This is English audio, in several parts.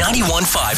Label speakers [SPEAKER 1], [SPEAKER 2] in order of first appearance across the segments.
[SPEAKER 1] 91.5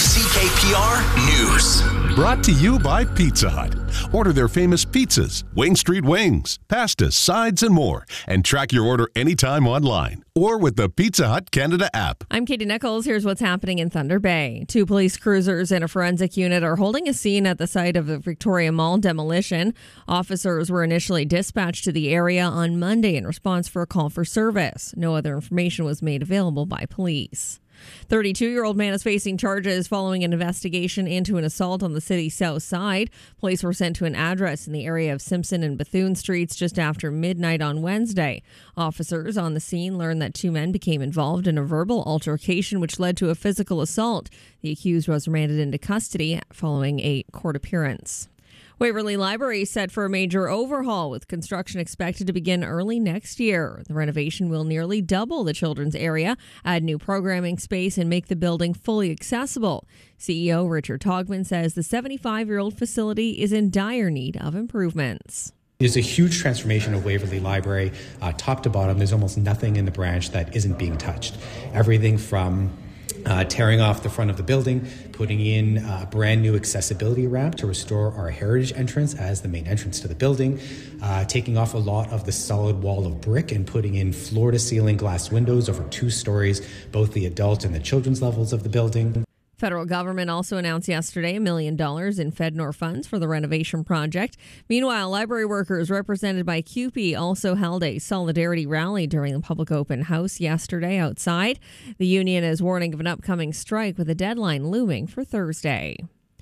[SPEAKER 1] CKPR News.
[SPEAKER 2] Brought to you by Pizza Hut. Order their famous pizzas, Wing Street Wings, pastas, sides, and more. And track your order anytime online or with the Pizza Hut Canada app.
[SPEAKER 3] I'm Katie Nichols. Here's what's happening in Thunder Bay. 2 police cruisers and a forensic unit are holding a scene at the site of the Victoria Mall demolition. Officers were initially dispatched to the area on Monday in response for a call for service. No other information was made available by police. 32-year-old man is facing charges following an investigation into an assault on the city's south side. Police were sent to an address in the area of Simpson and Bethune Streets just after midnight on Wednesday. Officers on the scene learned that 2 men became involved in a verbal altercation which led to a physical assault. The accused was remanded into custody following a court appearance. Waverley Library is set for a major overhaul with construction expected to begin early next year. The renovation will nearly double the children's area, add new programming space, and make the building fully accessible. CEO Richard Togman says the 75-year-old facility is in dire need of improvements.
[SPEAKER 4] It's a huge transformation of Waverley Library, top to bottom. There's almost nothing in the branch that isn't being touched. Everything from tearing off the front of the building, putting in a brand new accessibility ramp to restore our heritage entrance as the main entrance to the building, taking off a lot of the solid wall of brick and putting in floor-to-ceiling glass windows over 2 stories, both the adult and the children's levels of the building.
[SPEAKER 3] Federal government also announced yesterday $1 million in FedNor funds for the renovation project. Meanwhile, library workers represented by CUPE also held a solidarity rally during the public open house yesterday outside. The union is warning of an upcoming strike with a deadline looming for Thursday.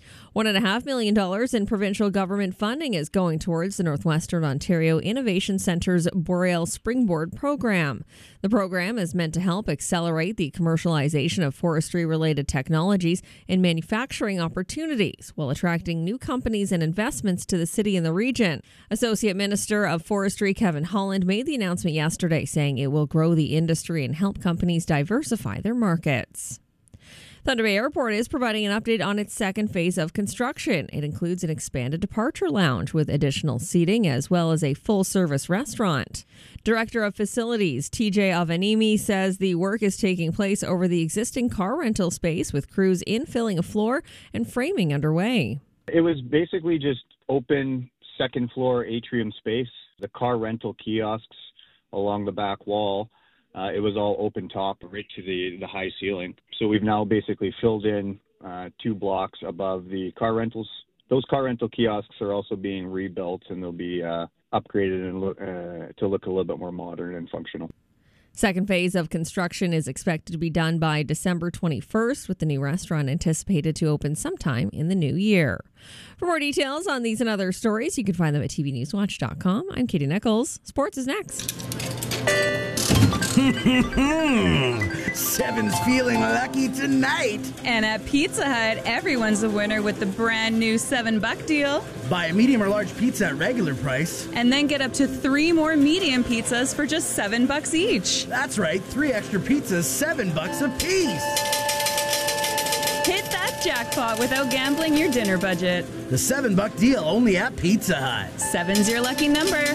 [SPEAKER 3] $1.5 million in provincial government funding is going towards the Northwestern Ontario Innovation Centre's Boreal Springboard program. The program is meant to help accelerate the commercialization of forestry-related technologies and manufacturing opportunities while attracting new companies and investments to the city and the region. Associate Minister of Forestry Kevin Holland made the announcement yesterday, saying it will grow the industry and help companies diversify their markets. Thunder Bay Airport is providing an update on its second phase of construction. It includes an expanded departure lounge with additional seating as well as a full-service restaurant. Director of Facilities TJ Avanimi says the work is taking place over the existing car rental space with crews infilling a floor and framing underway.
[SPEAKER 5] It was basically just open second floor atrium space, the car rental kiosks along the back wall. It was all open top right to the high ceiling. So we've now basically filled in 2 blocks above the car rentals. Those car rental kiosks are also being rebuilt and they'll be upgraded and to look a little bit more modern and functional.
[SPEAKER 3] Second phase of construction is expected to be done by December 21st, with the new restaurant anticipated to open sometime in the new year. For more details on these and other stories, you can find them at tvnewswatch.com. I'm Katie Nichols. Sports is next.
[SPEAKER 6] Seven's feeling lucky tonight.
[SPEAKER 7] And at Pizza Hut, everyone's a winner with the brand new $7 deal.
[SPEAKER 6] Buy a medium or large pizza at regular price.
[SPEAKER 7] And then get up to 3 more medium pizzas for just $7 each.
[SPEAKER 6] That's right, 3 extra pizzas, $7 a piece.
[SPEAKER 7] Hit that jackpot without gambling your dinner budget.
[SPEAKER 6] The $7 deal only at Pizza Hut.
[SPEAKER 7] 7's your lucky number.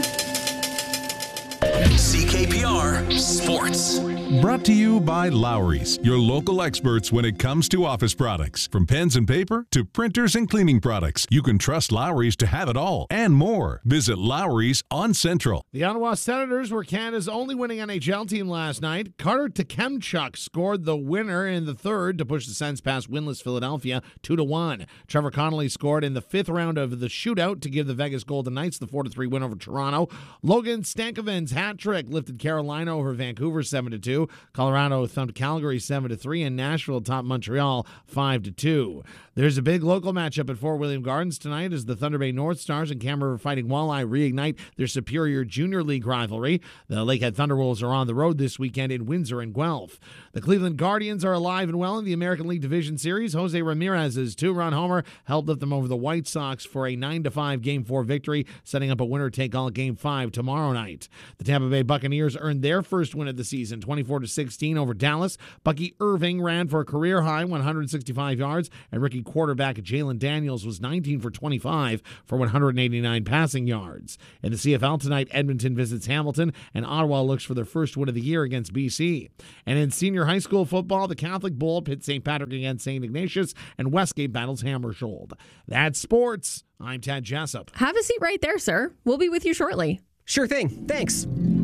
[SPEAKER 1] CKPR Sports.
[SPEAKER 2] Brought to you by Lowry's, your local experts when it comes to office products. From pens and paper to printers and cleaning products, you can trust Lowry's to have it all and more. Visit Lowry's on Central.
[SPEAKER 8] The Ottawa Senators were Canada's only winning NHL team last night. Carter Tkachuk scored the winner in the third to push the Sens past winless Philadelphia 2-1. Trevor Connolly scored in the 5th round of the shootout to give the Vegas Golden Knights the 4-3 win over Toronto. Logan Stankoven's hat trick lifted Carolina over Vancouver 7-2. Colorado thumped Calgary 7-3, and Nashville topped Montreal 5-2. There's a big local matchup at Fort William Gardens tonight as the Thunder Bay North Stars and Camera Fighting Walleye reignite their Superior Junior League rivalry. The Lakehead Thunderwolves are on the road this weekend in Windsor and Guelph. The Cleveland Guardians are alive and well in the American League Division Series. Jose Ramirez's 2-run homer helped lift them over the White Sox for a 9-5 Game 4 victory, setting up a winner-take-all Game 5 tomorrow night. The Tampa Bay Buccaneers earned their first win of the season, 25 24-16 over Dallas. Bucky Irving ran for a career-high 165 yards, and rookie quarterback Jalen Daniels was 19 for 25 for 189 passing yards. In the CFL tonight, Edmonton visits Hamilton, and Ottawa looks for their first win of the year against BC. And in senior high school football, the Catholic Bowl pits St. Patrick against St. Ignatius, and Westgate battles Hammersholt. That's sports. I'm Ted Jessup.
[SPEAKER 3] Have a seat right there, sir. We'll be with you shortly.
[SPEAKER 9] Sure thing. Thanks.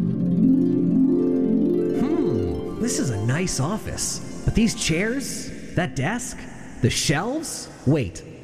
[SPEAKER 9] This is a nice office. But these chairs, that desk, the shelves? Wait.